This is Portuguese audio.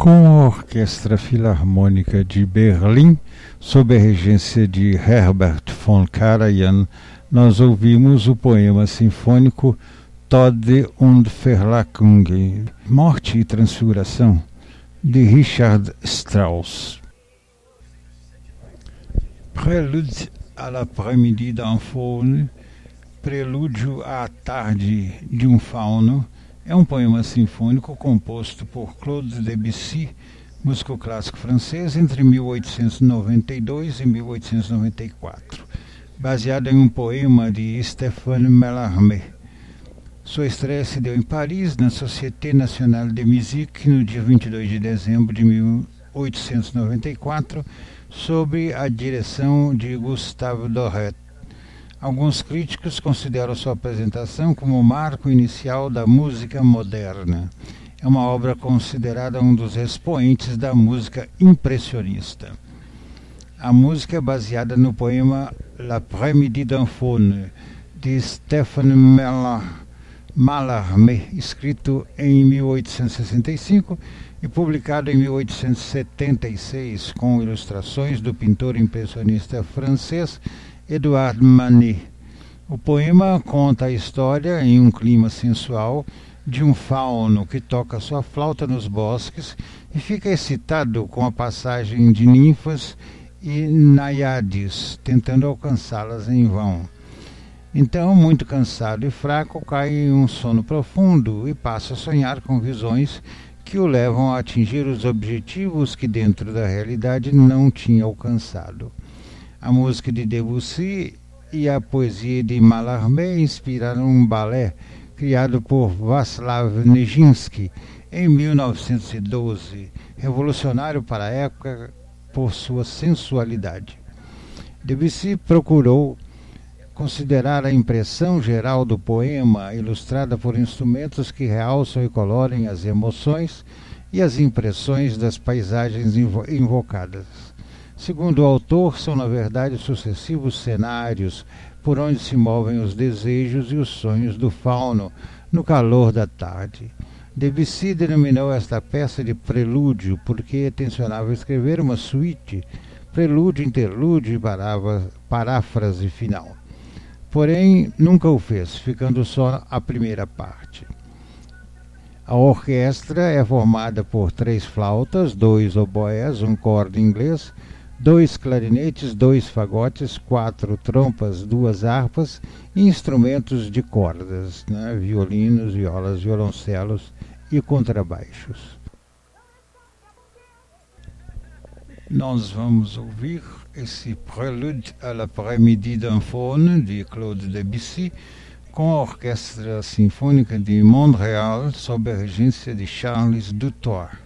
Com a Orquestra Filarmônica de Berlim, sob a regência de Herbert von Karajan, nós ouvimos o poema sinfônico Tode und Verlockung, Morte e Transfiguração, de Richard Strauss. Prélude à l'après-midi d'un faune, Prelúdio à tarde de um fauno, é um poema sinfônico composto por Claude Debussy, músico clássico francês, entre 1892 e 1894, baseado em um poema de Stéphane Mallarmé. Sua estreia se deu em Paris, na Société Nationale de Musique, no dia 22 de dezembro de 1894, sob a direção de Gustave Doré. Alguns críticos consideram sua apresentação como o marco inicial da música moderna. É uma obra considerada um dos expoentes da música impressionista. A música é baseada no poema L'après-midi d'un faune, de Stéphane Mallarmé, escrito em 1865 e publicado em 1876, com ilustrações do pintor impressionista francês Edouard Manet. O poema conta a história, em um clima sensual, de um fauno que toca sua flauta nos bosques e fica excitado com a passagem de ninfas e naiades, tentando alcançá-las em vão. Então, muito cansado e fraco, cai em um sono profundo e passa a sonhar com visões que o levam a atingir os objetivos que dentro da realidade não tinha alcançado. A música de Debussy e a poesia de Mallarmé inspiraram um balé criado por Václav Nijinsky em 1912, revolucionário para a época por sua sensualidade. Debussy procurou considerar a impressão geral do poema, ilustrada por instrumentos que realçam e colorem as emoções e as impressões das paisagens invocadas. Segundo o autor, são na verdade sucessivos cenários por onde se movem os desejos e os sonhos do fauno no calor da tarde. Debussy denominou esta peça de prelúdio porque tencionava escrever uma suíte, prelúdio, interlúdio e paráfrase final. Porém, nunca o fez, ficando só a primeira parte. A orquestra é formada por 3 flautas, 2 oboés, um corno inglês, 2 clarinetes, 2 fagotes, 4 trompas, 2 harpas e instrumentos de cordas, violinos, violas, violoncelos e contrabaixos. Nós vamos ouvir esse Prélude à l'après-midi d'un faune, de Claude Debussy, com a Orquestra Sinfônica de Montreal, sob a regência de Charles Dutoit.